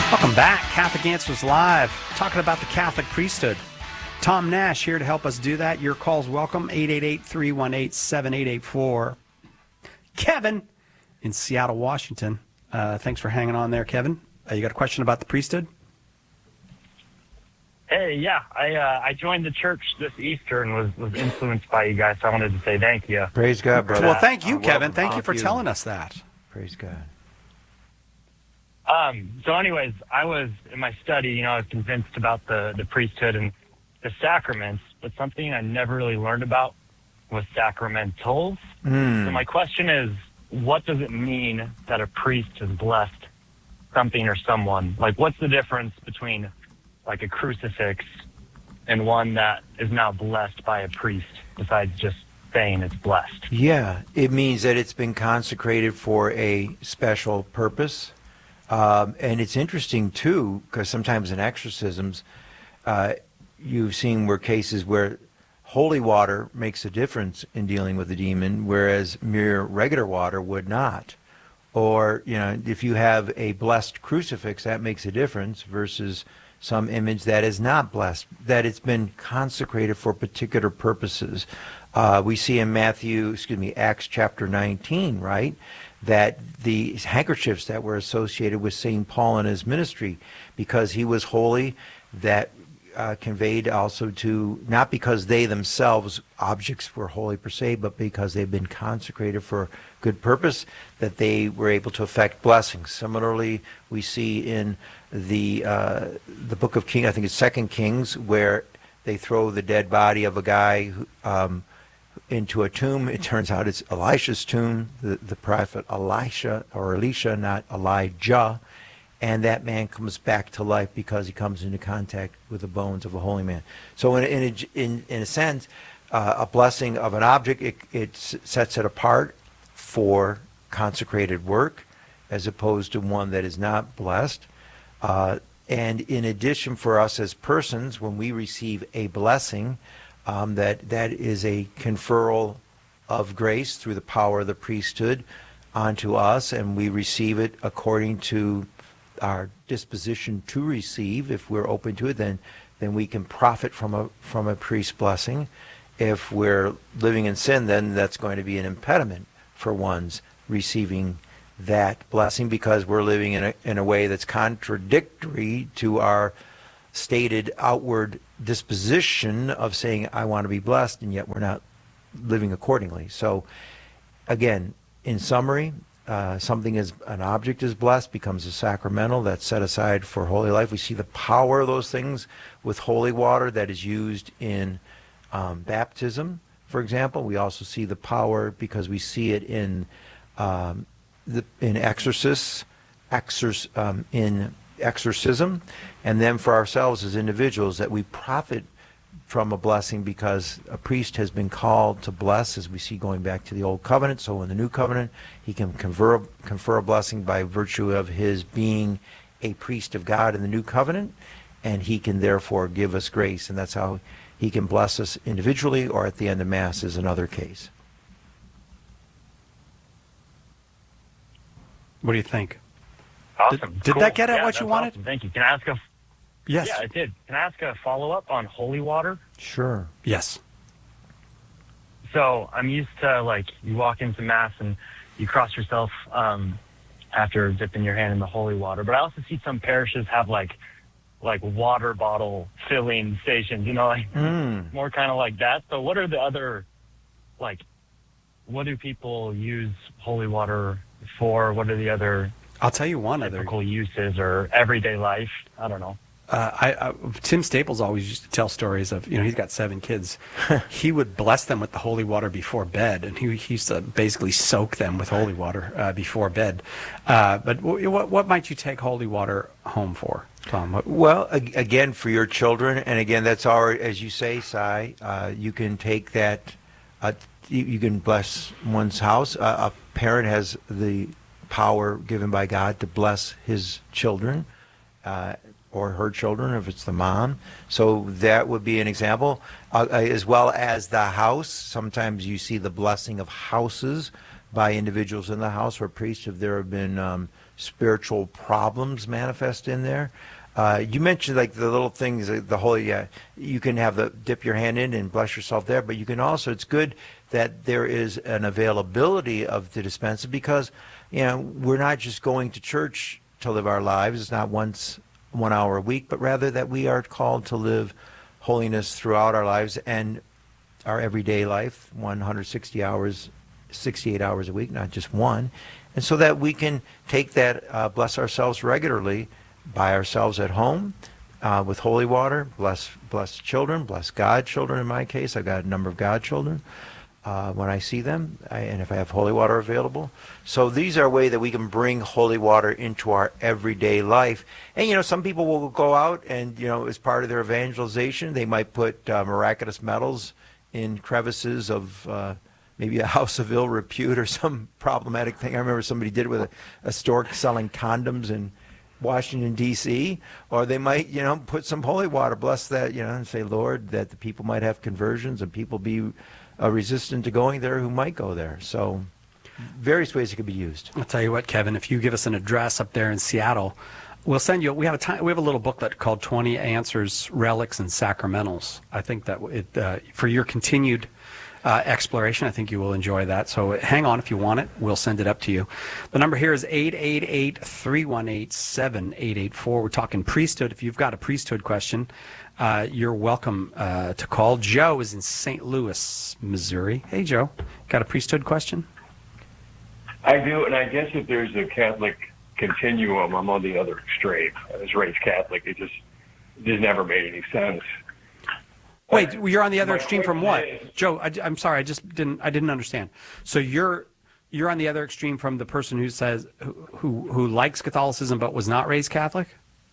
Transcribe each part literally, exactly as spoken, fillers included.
Welcome back. Catholic Answers Live, talking about the Catholic priesthood. Tom Nash here to help us do that. Your call's welcome, eight eight eight, three one eight, seven eight eight four. Kevin in Seattle, Washington. Uh, thanks for hanging on there, Kevin. Uh, you got a question about the priesthood? Hey, yeah, I uh, I joined the church this Easter and was, was influenced by you guys, so I wanted to say thank you. Praise God, brother. Well, thank you, Uh, Kevin. welcome. Thank you Thank for you. telling us that. Praise God. Um, so anyways, I was, in my study, you know, I was convinced about the, the priesthood and the sacraments, but something I never really learned about was sacramentals. Mm. So my question is, what does it mean that a priest has blessed something or someone? Like, what's the difference between, like, a crucifix and one that is now blessed by a priest, besides just saying it's blessed? Yeah, it means that it's been consecrated for a special purpose. Um, and it's interesting, too, because sometimes in exorcisms, uh, you've seen where cases where holy water makes a difference in dealing with the demon, whereas mere regular water would not. Or, you know, if you have a blessed crucifix, that makes a difference versus some image that is not blessed, that it's been consecrated for particular purposes. Uh, we see in Matthew, excuse me, Acts chapter nineteen, right, that the handkerchiefs that were associated with Saint Paul and his ministry, because he was holy, that uh, conveyed also to, not because they themselves, objects were holy per se, but because they've been consecrated for good purpose, that they were able to effect blessings. Similarly, we see in the uh, the book of Kings, I think it's Second Kings, where they throw the dead body of a guy who, um, into a tomb. It turns out it's Elisha's tomb, the, the prophet Elisha, or Elisha, not Elijah. And that man comes back to life because he comes into contact with the bones of a holy man. So in, in, a, in, in a sense, uh, a blessing of an object, it, it sets it apart for consecrated work as opposed to one that is not blessed. Uh, and in addition, for us as persons, when we receive a blessing, Um, that that is a conferral of grace through the power of the priesthood onto us, and we receive it according to our disposition to receive. If we're open to it, then then we can profit from a from a priest's blessing. If we're living in sin, then that's going to be an impediment for one's receiving that blessing, because we're living in a in a way that's contradictory to our stated outward disposition of saying, I want to be blessed, and yet we're not living accordingly. So again, in summary, uh, something is, an object is blessed, becomes a sacramental that's set aside for holy life. We see the power of those things with holy water that is used in um, baptism, for example. We also see the power because we see it in um, the, in exorcists, exorc, um, in exorcism, and then for ourselves as individuals, that we profit from a blessing because a priest has been called to bless, as we see going back to the Old Covenant. So in the New Covenant, he can confer, confer a blessing by virtue of his being a priest of God in the New Covenant, and he can therefore give us grace, and that's how he can bless us individually, or at the end of Mass is another case. What do you think? Awesome. Did, did Cool. that get at yeah, what you that's wanted? Awesome. Thank you. Can I ask a... Yes. Yeah, it did. Can I ask a follow-up on holy water? Sure. Yes. So I'm used to, like, you walk into Mass and you cross yourself um, after dipping your hand in the holy water. But I also see some parishes have, like, like water bottle filling stations, you know, like Mm. more kind of like that. So what are the other, like, what do people use holy water for? What are the other I'll tell you one other. typical uses or everyday life? I don't know. Uh, I, I, Tim Staples always used to tell stories of, you know, he's got seven kids. He would bless them with the holy water before bed, and he, he used to basically soak them with holy water uh, before bed. Uh, but w- what, what might you take holy water home for, Tom? What, Well, ag- again, for your children, and again, that's our, as you say, Si, uh, you can take that, uh, you, you can bless one's house. Uh, a parent has the power given by God to bless his children, uh, or her children, if it's the mom. So that would be an example, uh, as well as the house. Sometimes you see the blessing of houses by individuals in the house or priests, if there have been um, spiritual problems manifest in there. Uh, you mentioned like the little things, uh, the holy, uh, you can have the dip your hand in and bless yourself there, but you can also, it's good that there is an availability of the dispenser because, you know, we're not just going to church to live our lives. It's not once, one hour a week, but rather that we are called to live holiness throughout our lives and our everyday life, one hundred sixty hours, sixty-eight hours a week, not just one. And so that we can take that, uh, bless ourselves regularly by ourselves at home uh, with holy water, bless bless children, bless godchildren in my case. I've got a number of godchildren uh, when I see them, I, and if I have holy water available. So these are ways that we can bring holy water into our everyday life. And, you know, some people will go out and, you know, as part of their evangelization, they might put uh, miraculous metals in crevices of uh, maybe a house of ill repute or some problematic thing. I remember somebody did it with a, a store selling condoms in Washington, D C, or they might, you know, put some holy water, bless that, you know, and say, Lord, that the people might have conversions and people be uh, resistant to going there who might go there. So various ways it could be used. I'll tell you what, Kevin, if you give us an address up there in Seattle, we'll send you, we have a time, we have a little booklet called twenty Answers, Relics, and Sacramentals. I think that it, uh, for your continued Uh, exploration. I think you will enjoy that. So hang on if you want it. We'll send it up to you. The number here is eight eight eight, three one eight, seven eight eight four. We're talking priesthood. If you've got a priesthood question, uh, you're welcome uh, to call. Joe is in Saint Louis, Missouri. Hey, Joe. Got a priesthood question? I do, and I guess if there's a Catholic continuum, I'm on the other extreme. I was raised Catholic. It just, it just never made any sense. Wait, you're on the other extreme from what, Joe? I, I'm sorry, I just didn't. I didn't understand. So you're you're on the other extreme from the person who says who who, who likes Catholicism but was not raised Catholic.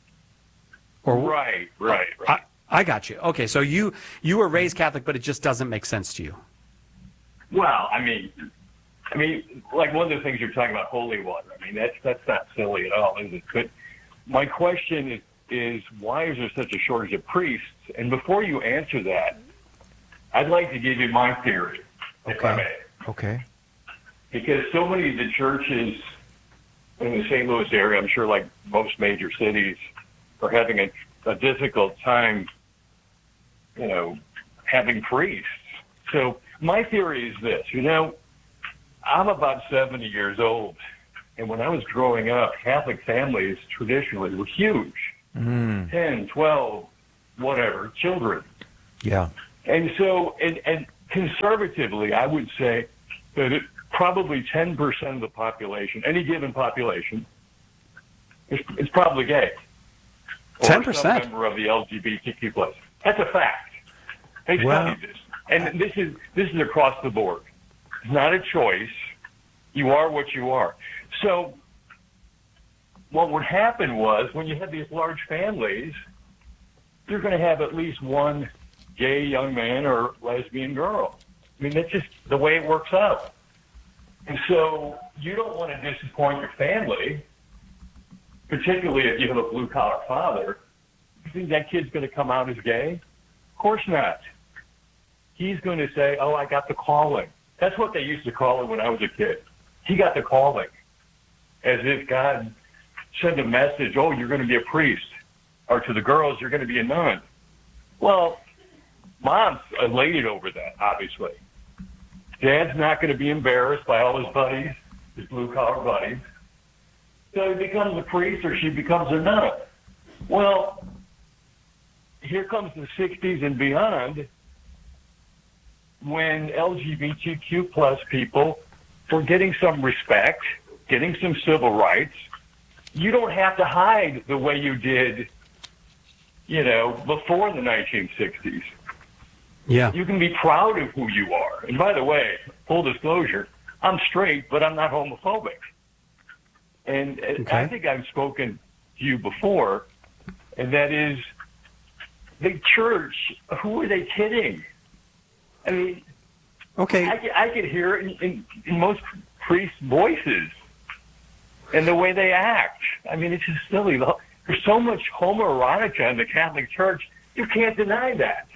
Or right, right, right. I, I got you. Okay, so you you were raised Catholic, but it just doesn't make sense to you. Well, I mean, I mean, like one of the things you're talking about, holy water. I mean, that's that's not silly at all, is it? But my question is. is why is there such a shortage of priests? And before you answer that, I'd like to give you my theory, okay. if I may. Okay. Because so many of the churches in the Saint Louis area, I'm sure like most major cities, are having a, a difficult time, you know, having priests. So my theory is this, you know, I'm about seventy years old, and when I was growing up, Catholic families traditionally were huge. Mm. ten, twelve, whatever, children. Yeah. And so, and, and conservatively, I would say that it, probably ten percent of the population, any given population, is, is probably gay. ten percent? Or some member of the L G B T Q plus. That's a fact. They studied well, this. And this is, this is across the board. It's not a choice. You are what you are. So, what would happen was when you have these large families, you're going to have at least one gay young man or lesbian girl. I mean, that's just the way it works out. And so you don't want to disappoint your family, particularly if you have a blue-collar father. You think that kid's going to come out as gay? Of course not. He's going to say, oh, I got the calling. That's what they used to call it when I was a kid. He got the calling, as if God send a message, oh, you're going to be a priest, or to the girls, you're going to be a nun. Well, mom's elated over that, obviously. Dad's not going to be embarrassed by all his buddies, his blue-collar buddies. So he becomes a priest or she becomes a nun. Well, here comes the sixties and beyond when L G B T Q plus people were getting some respect, getting some civil rights. You don't have to hide the way you did, you know, before the nineteen sixties. Yeah. You can be proud of who you are. And by the way, full disclosure, I'm straight, but I'm not homophobic. And okay. I think I've spoken to you before, and that is the church, who are they kidding? I mean, okay. I, I could hear it in, in, in most priests' voices. And the way they act. I mean, it's just silly. There's so much homoerotica in the Catholic Church, you can't deny that.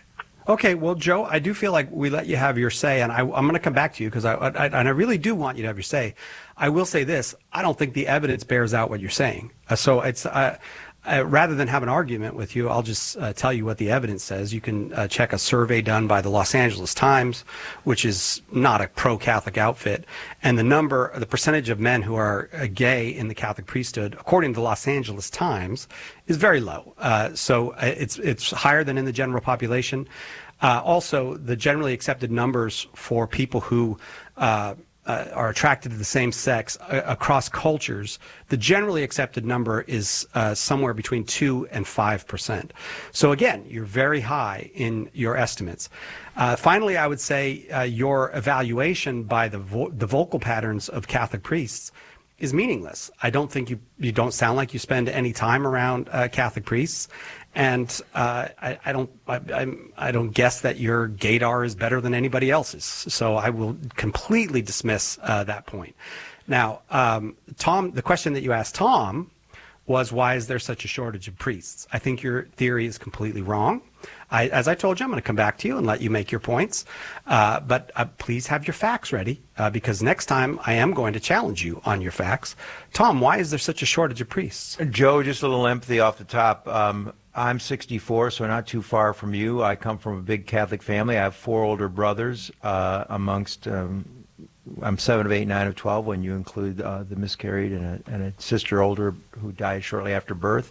Okay, well, Joe, I do feel like we let you have your say, and I, I'm going to come back to you because I, I, and I really do want you to have your say. I will say this: I don't think the evidence bears out what you're saying. Uh, so it's uh, uh, rather than have an argument with you, I'll just uh, tell you what the evidence says. You can uh, check a survey done by the Los Angeles Times, which is not a pro-Catholic outfit, and the number, the percentage of men who are uh, gay in the Catholic priesthood, according to the Los Angeles Times, is very low. Uh, so uh, it's it's higher than in the general population. Uh, also, the generally accepted numbers for people who uh, uh, are attracted to the same sex uh, across cultures, the generally accepted number is uh, somewhere between two and five percent. So again, you're very high in your estimates. Uh, finally, I would say uh, your evaluation by the vo- the vocal patterns of Catholic priests is meaningless. I don't think you you don't sound like you spend any time around uh, Catholic priests. And uh, I, I don't, I, I'm, I don't guess that your gaydar is better than anybody else's. So I will completely dismiss uh, that point. Now, um, Tom, the question that you asked Tom was, why is there such a shortage of priests? I think your theory is completely wrong. I, as I told you, I'm going to come back to you and let you make your points. Uh, but uh, please have your facts ready, uh, because next time I am going to challenge you on your facts. Tom, why is there such a shortage of priests? Joe, just a little empathy off the top. Um, I'm sixty-four, so not too far from you. I come from a big Catholic family. I have four older brothers uh, amongst, um, I'm seven of eight, nine of twelve when you include uh, the miscarried and a, and a sister older who died shortly after birth.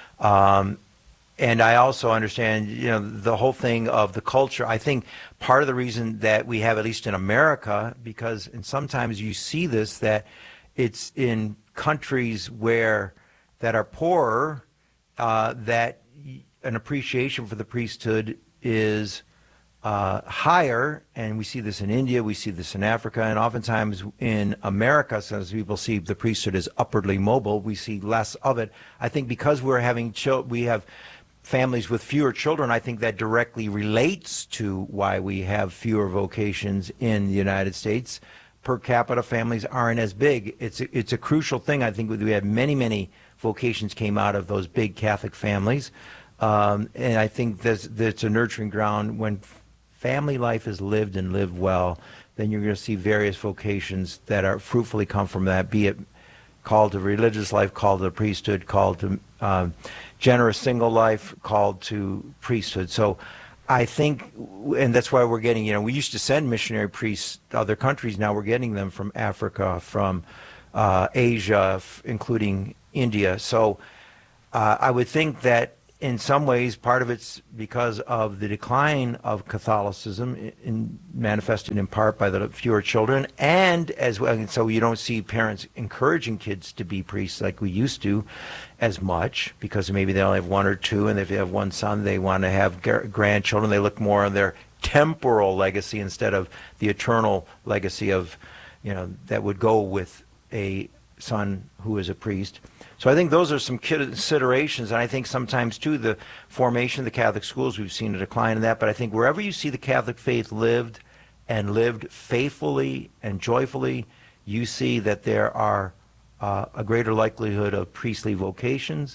Um, and I also understand, you know, the whole thing of the culture. I think part of the reason that we have, at least in America, because and sometimes you see this, that it's in countries where that are poorer, uh, that an appreciation for the priesthood is uh, higher, and we see this in India, we see this in Africa, and oftentimes in America, since people see the priesthood as upwardly mobile, we see less of it. I think because we're having chil- we have families with fewer children, I think that directly relates to why we have fewer vocations in the United States. Per capita families aren't as big. It's a, it's a crucial thing. I think we had many, many vocations came out of those big Catholic families. Um, and I think that's, that's a nurturing ground. When family life is lived and lived well, then you're going to see various vocations that are fruitfully come from that, be it called to religious life, called to priesthood, called to um, generous single life, called to priesthood. So I think, and that's why we're getting, you know, we used to send missionary priests to other countries. Now we're getting them from Africa, from uh, Asia, f- including India. So uh, I would think that in some ways, part of it's because of the decline of Catholicism, in, in manifested in part by the fewer children, and as well. And so you don't see parents encouraging kids to be priests like we used to, as much, because maybe they only have one or two, and if they have one son, they want to have gar- grandchildren. They look more on their temporal legacy instead of the eternal legacy of, you know, that would go with a son who is a priest. So I think those are some considerations, and I think sometimes, too, the formation of the Catholic schools, we've seen a decline in that, but I think wherever you see the Catholic faith lived and lived faithfully and joyfully, you see that there are uh, a greater likelihood of priestly vocations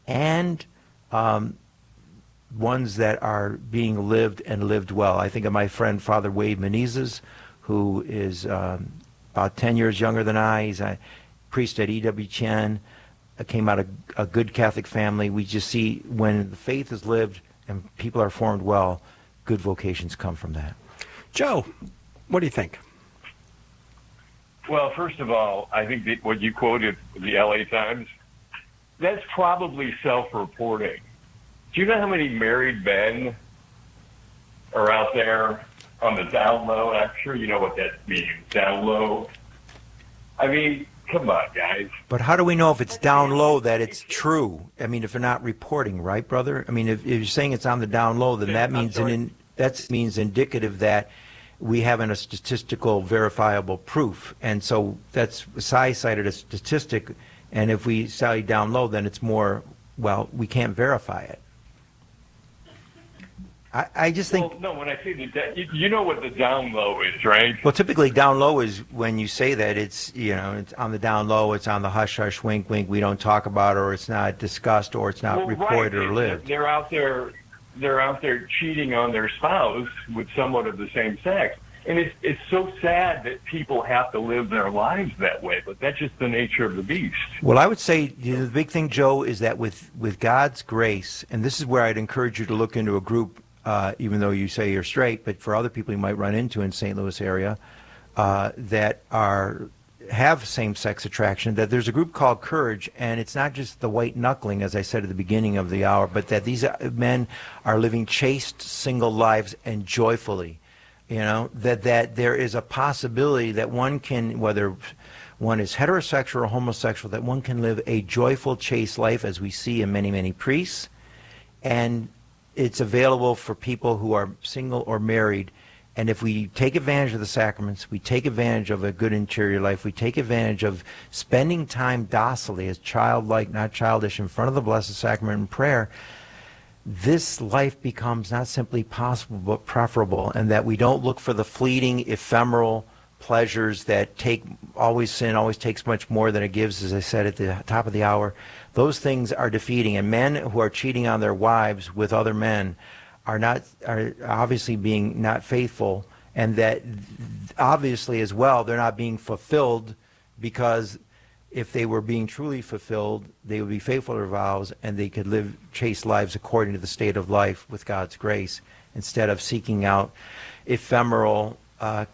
and um, ones that are being lived and lived well. I think of my friend Father Wade Menezes, who is um, about ten years younger than I. He's a priest at E W Chen. Came out of a good Catholic family. We just see when the faith is lived and people are formed well, good vocations come from that. Joe, what do you think? Well, first of all, I think that what you quoted, the L A Times, that's probably self-reporting. Do you know how many married men are out there on the down low? I'm sure you know what that means, down low. I mean, come on, guys. But how do we know if it's down low that it's true? I mean, if they're not reporting, right, brother? I mean, if, if you're saying it's on the down low, then that means an in, that means indicative that we haven't a statistical verifiable proof. And so that's, Sai cited a statistic, and if we say down low, then it's more, well, we can't verify it. I, I just think... Well, no, when I say the... Da- you, you know what the down low is, right? Well, typically down low is when you say that it's, you know, it's on the down low, it's on the hush-hush, wink-wink, we don't talk about it, or it's not discussed, or it's not well, reported right. or lived. They're out there... they're out there cheating on their spouse with someone of the same sex. And it's it's so sad that people have to live their lives that way, but that's just the nature of the beast. Well, I would say you know, the big thing, Joe, is that with, with God's grace, and this is where I'd encourage you to look into a group, uh, even though you say you're straight, but for other people you might run into in Saint Louis area uh, that are have same-sex attraction, that there's a group called Courage, and it's not just the white knuckling, as I said at the beginning of the hour, but that these men are living chaste, single lives and joyfully. You know, that, that there is a possibility that one can, whether one is heterosexual or homosexual, that one can live a joyful, chaste life as we see in many, many priests. And it's available for people who are single or married. And if we take advantage of the sacraments, we take advantage of a good interior life, we take advantage of spending time docilely as childlike, not childish, in front of the Blessed Sacrament in prayer, this life becomes not simply possible but preferable, and that we don't look for the fleeting, ephemeral pleasures that take always sin always takes much more than it gives, as I said at the top of the hour. Those things are defeating, and men who are cheating on their wives with other men are not are obviously being not faithful, and that obviously as well they're not being fulfilled, because if they were being truly fulfilled, they would be faithful to their vows, and they could live chaste lives according to the state of life with God's grace, instead of seeking out ephemeral uh,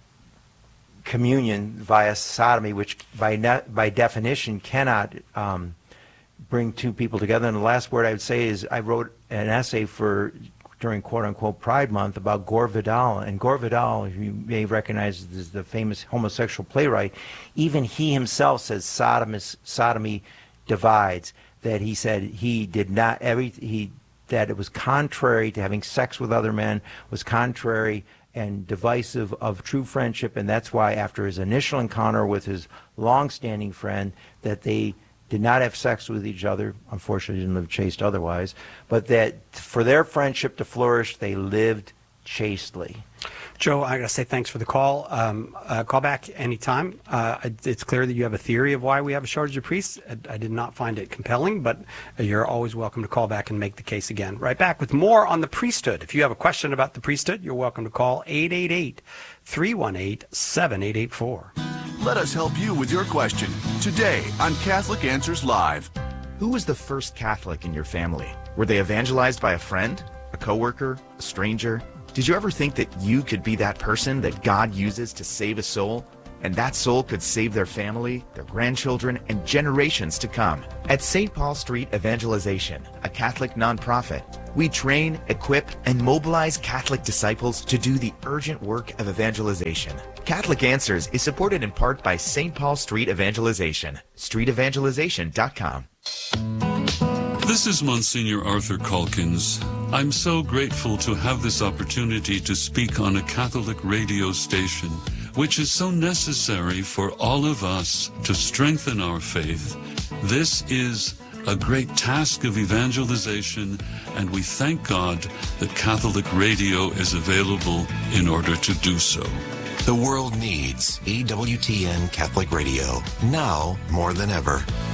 communion via sodomy, which by net, by definition cannot um, bring two people together. And the last word I would say is I wrote an essay for during quote-unquote Pride Month about Gore Vidal. And Gore Vidal, you may recognize as the famous homosexual playwright, even he himself says sodomy, sodomy divides, that he said he did not, every, he, that it was contrary to having sex with other men, was contrary and divisive of true friendship, and that's why after his initial encounter with his long-standing friend, that they did not have sex with each other, unfortunately didn't live chaste otherwise, but that for their friendship to flourish, they lived chastely. Joe, I got to say thanks for the call. Um, uh, call back anytime. Uh, it's clear that you have a theory of why we have a shortage of priests. I, I did not find it compelling, but you're always welcome to call back and make the case again. Right back with more on the priesthood. If you have a question about the priesthood, you're welcome to call eight eight eight, three one eight, seven eight eight four. Let us help you with your question today on Catholic Answers Live. Who was the first Catholic in your family? Were they evangelized by a friend, a coworker, a stranger? Did you ever think that you could be that person that God uses to save a soul? And that soul could save their family, their grandchildren, and generations to come. At Saint Paul Street Evangelization, a Catholic nonprofit, we train, equip, and mobilize Catholic disciples to do the urgent work of evangelization. Catholic Answers is supported in part by Saint Paul Street Evangelization, street evangelization dot com. This is Monsignor Arthur Calkins. I'm so grateful to have this opportunity to speak on a Catholic radio station, which is so necessary for all of us to strengthen our faith. This is a great task of evangelization, and we thank God that Catholic radio is available in order to do so. The world needs E W T N Catholic Radio, now more than ever.